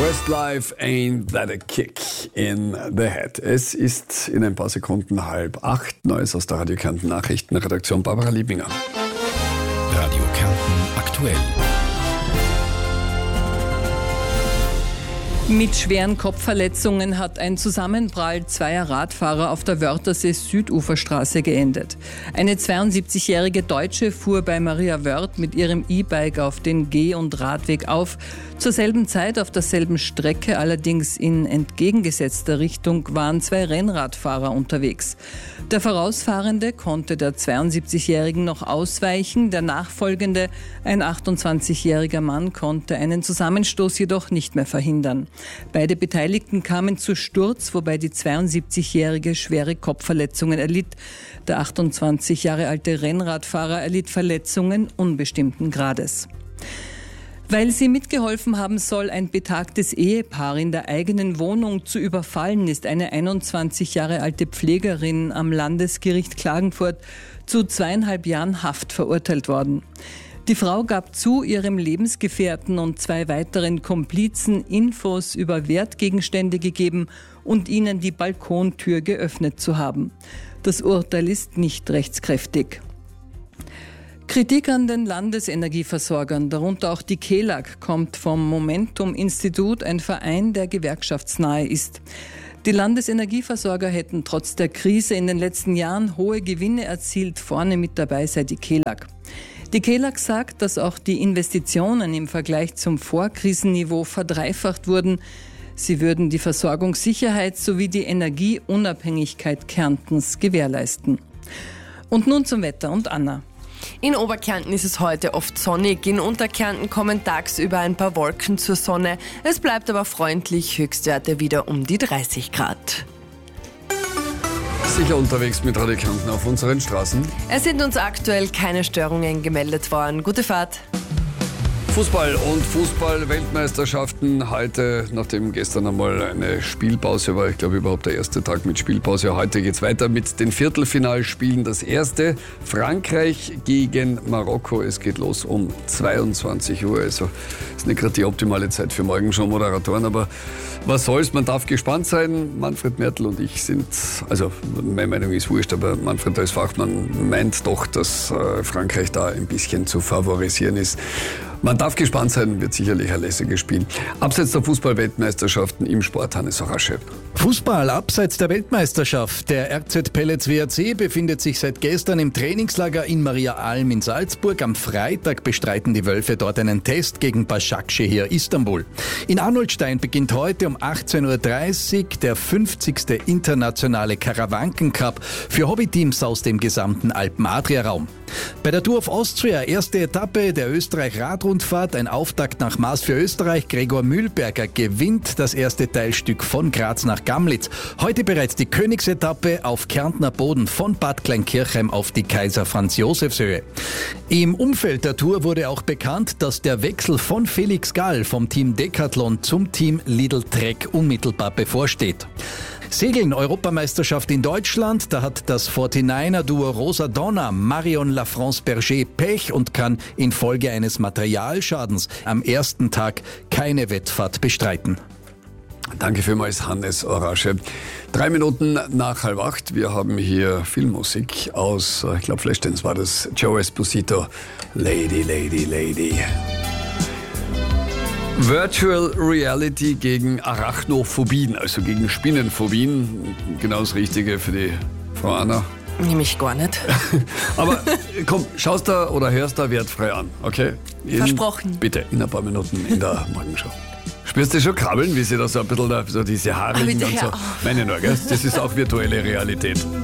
Westlife ain't that a kick in the head. Es ist in ein paar Sekunden 7:30. Neues aus der Radio Kärnten Nachrichtenredaktion Barbara Liebinger. Radio Kärnten aktuell. Mit schweren Kopfverletzungen hat ein Zusammenprall zweier Radfahrer auf der Wörthersee-Süduferstraße geendet. Eine 72-jährige Deutsche fuhr bei Maria Wörth mit ihrem E-Bike auf den Geh- und Radweg auf. Zur selben Zeit auf derselben Strecke, allerdings in entgegengesetzter Richtung, waren zwei Rennradfahrer unterwegs. Der Vorausfahrende konnte der 72-Jährigen noch ausweichen. Der Nachfolgende, ein 28-jähriger Mann, konnte einen Zusammenstoß jedoch nicht mehr verhindern. Beide Beteiligten kamen zu Sturz, wobei die 72-jährige schwere Kopfverletzungen erlitt. Der 28 Jahre alte Rennradfahrer erlitt Verletzungen unbestimmten Grades. Weil sie mitgeholfen haben soll, ein betagtes Ehepaar in der eigenen Wohnung zu überfallen, ist eine 21 Jahre alte Pflegerin am Landesgericht Klagenfurt zu 2,5 Jahren Haft verurteilt worden. Die Frau gab zu, ihrem Lebensgefährten und zwei weiteren Komplizen Infos über Wertgegenstände gegeben und ihnen die Balkontür geöffnet zu haben. Das Urteil ist nicht rechtskräftig. Kritik an den Landesenergieversorgern, darunter auch die KELAG, kommt vom Momentum-Institut, ein Verein, der gewerkschaftsnahe ist. Die Landesenergieversorger hätten trotz der Krise in den letzten Jahren hohe Gewinne erzielt. Vorne mit dabei sei die KELAG. Die KELAG sagt, dass auch die Investitionen im Vergleich zum Vorkrisenniveau verdreifacht wurden. Sie würden die Versorgungssicherheit sowie die Energieunabhängigkeit Kärntens gewährleisten. Und nun zum Wetter und Anna. In Oberkärnten ist es heute oft sonnig. In Unterkärnten kommen tagsüber ein paar Wolken zur Sonne. Es bleibt aber freundlich, Höchstwerte wieder um die 30 Grad. Sicher unterwegs mit Radio Kärnten auf unseren Straßen. Es sind uns aktuell keine Störungen gemeldet worden. Gute Fahrt. Fußball und Fußball-Weltmeisterschaften heute, nachdem gestern einmal eine Spielpause war, ich glaube überhaupt der erste Tag mit Spielpause. Heute geht es weiter mit den Viertelfinalspielen. Das erste, Frankreich gegen Marokko. Es geht los um 22 Uhr. Also ist nicht gerade die optimale Zeit für Morgenshow-Moderatoren, aber was soll's, man darf gespannt sein. Manfred Mertl und ich sind, also meine Meinung ist wurscht, aber Manfred als Fachmann meint doch, dass Frankreich da ein bisschen zu favorisieren ist. Man darf gespannt sein, wird sicherlich ein lässiges Spiel. Abseits der Fußball-Weltmeisterschaften im Sport, Hannes Orasche. Fußball abseits der Weltmeisterschaft. Der RZ Pellets WRC befindet sich seit gestern im Trainingslager in Maria Alm in Salzburg. Am Freitag bestreiten die Wölfe dort einen Test gegen Başakşehir Istanbul. In Arnoldstein beginnt heute um 18:30 Uhr der 50. internationale Karawanken-Cup für Hobbyteams aus dem gesamten Alpen-Adria-Raum. Bei der Tour of Austria, erste Etappe der Österreich-Radrundfahrt, ein Auftakt nach Maß für Österreich. Gregor Mühlberger gewinnt das erste Teilstück von Graz nach Gamlitz. Heute bereits die Königsetappe auf Kärntner Boden von Bad Kleinkirchheim auf die Kaiser-Franz-Josefs-Höhe. Im Umfeld der Tour wurde auch bekannt, dass der Wechsel von Felix Gall vom Team Decathlon zum Team Lidl Trek unmittelbar bevorsteht. Segeln, Europameisterschaft in Deutschland, da hat das 49er-Duo Rosa Donna Marion Lafrance-Berger Pech und kann infolge eines Materialschadens am ersten Tag keine Wettfahrt bestreiten. Danke vielmals, Hannes Orasche. 3 Minuten nach 7:30. Wir haben hier Filmmusik aus, ich glaube Flashdance war das, Joe Esposito, Lady, Lady, Lady. Virtual Reality gegen Arachnophobien, also gegen Spinnenphobien. Genau das Richtige für die Frau Anna. Nämlich gar nicht. Aber komm, schaust da oder hörst da wertfrei an, okay? Versprochen. Bitte, in ein paar Minuten in der Morgenshow. Spürst du schon krabbeln, wie sie da so ein bisschen so diese haarigen und so? Meine nur, gell? Das ist auch virtuelle Realität.